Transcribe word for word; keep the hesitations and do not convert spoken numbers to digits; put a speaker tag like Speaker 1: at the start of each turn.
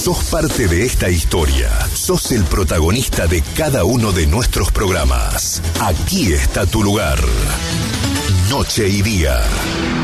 Speaker 1: Sos parte de esta historia. Sos el protagonista de cada uno de nuestros programas. Aquí está tu lugar. Noche y día.